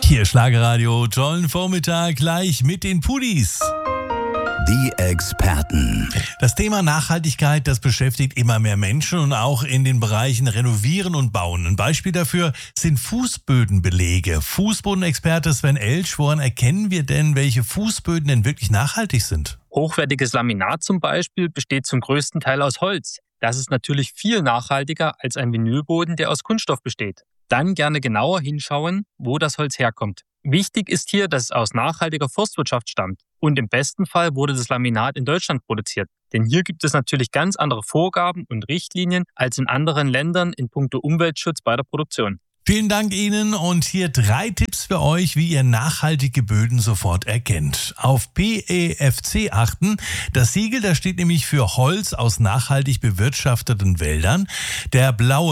Hier Schlagerradio, tollen Vormittag gleich mit den Pudis. Die Experten. Das Thema Nachhaltigkeit, das beschäftigt immer mehr Menschen und auch in den Bereichen Renovieren und Bauen. Ein Beispiel dafür sind Fußbödenbelege. Fußbodenexperte Sven Elsch, woran erkennen wir denn, welche Fußböden denn wirklich nachhaltig sind? Hochwertiges Laminat zum Beispiel besteht zum größten Teil aus Holz. Das ist natürlich viel nachhaltiger als ein Vinylboden, der aus Kunststoff besteht. Dann gerne genauer hinschauen, wo das Holz herkommt. Wichtig ist hier, dass es aus nachhaltiger Forstwirtschaft stammt. Und im besten Fall wurde das Laminat in Deutschland produziert. Denn hier gibt es natürlich ganz andere Vorgaben und Richtlinien als in anderen Ländern in puncto Umweltschutz bei der Produktion. Vielen Dank Ihnen und hier 3 Tipps für euch, wie ihr nachhaltige Böden sofort erkennt. Auf PEFC achten. Das Siegel, das steht nämlich für Holz aus nachhaltig bewirtschafteten Wäldern. Der blaue